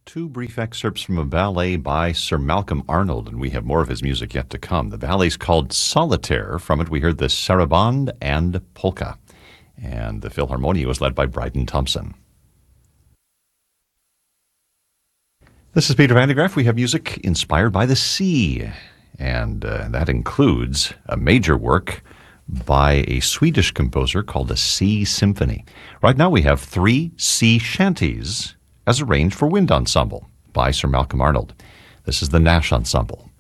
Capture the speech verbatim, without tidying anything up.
Two brief excerpts from a ballet by Sir Malcolm Arnold, and we have more of his music yet to come. The ballet's called Solitaire. From it, we heard the Sarabande and Polka. And the Philharmonia was led by Bryden Thompson. This is Peter Van de Graaff. We have music inspired by the sea, and uh, that includes a major work by a Swedish composer called the Sea Symphony. Right now we have three sea shanties as arranged for wind ensemble by Sir Malcolm Arnold. This is the Nash Ensemble.